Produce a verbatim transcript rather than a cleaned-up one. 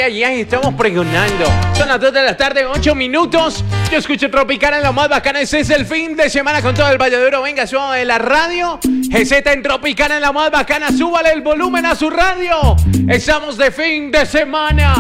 ay, ay, estamos pregonando. Son las dos de la tarde, ocho minutos. Yo escucho Tropicana en lo más bacana. Ese es el fin de semana con todo el Valladero. Venga, súbame de la radio. G Z en Tropicana en la más bacana. Súbale el volumen a su radio. Estamos de fin de semana.